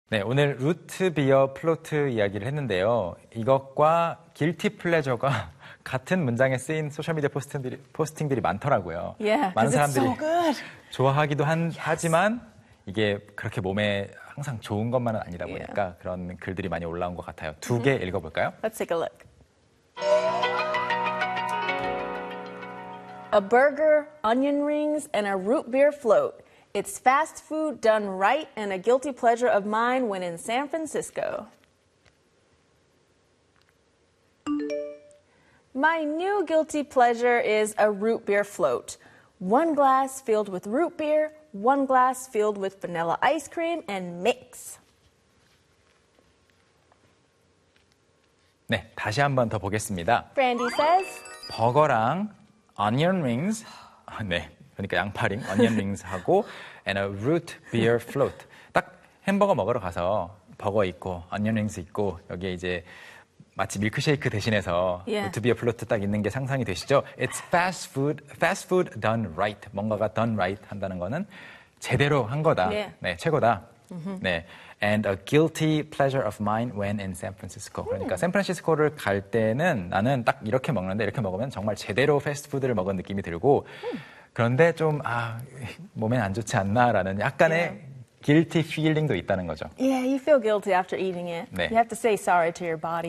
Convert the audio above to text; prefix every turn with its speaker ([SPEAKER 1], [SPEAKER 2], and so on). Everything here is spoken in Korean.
[SPEAKER 1] 네, 오늘 루트 비어 플로트 이야기를 했는데요. 이것과 길티 플레저가 같은 문장에 쓰인 소셜미디어 포스팅들이 많더라고요.
[SPEAKER 2] Yeah,
[SPEAKER 1] 많은
[SPEAKER 2] 'cause it's
[SPEAKER 1] 사람들이
[SPEAKER 2] so good.
[SPEAKER 1] 좋아하기도 하지만 이게 그렇게 몸에 항상 좋은 것만은 아니다 보니까 그런 글들이 많이 올라온 것 같아요. 두 개 읽어볼까요?
[SPEAKER 2] Let's take a look. A burger, onion rings, and a root beer float. It's fast food done right and a guilty pleasure of mine when in San Francisco. My new guilty pleasure is a root beer float. One glass filled with root beer, one glass filled with vanilla ice cream, and mix.
[SPEAKER 1] 네, 다시 한 번 더 보겠습니다.
[SPEAKER 2] Brandy says,
[SPEAKER 1] 버거랑 onion rings, 네, 그러니까 양파링, onion rings하고 and a root beer float. 딱 햄버거 먹으러 가서 버거 있고 onion rings 있고 여기에 이제 마치 밀크쉐이크 대신해서 root beer float 딱 있는 게 상상이 되시죠? It's fast food done right. 뭔가가 done right 한다는 거는 제대로 한 거다. 네, 최고다. 네. And a guilty pleasure of mine when in San Francisco. 그러니까 샌프란시스코를 갈 때는 나는 딱 이렇게 먹는데 이렇게 먹으면 정말 제대로 패스트푸드를 먹은 느낌이 들고 그런데 좀 몸엔 안 좋지 않나라는 약간의 guilty feeling도 있다는 거죠.
[SPEAKER 2] yeah, you feel guilty after eating it.
[SPEAKER 1] 네.
[SPEAKER 2] You have to say sorry to your body.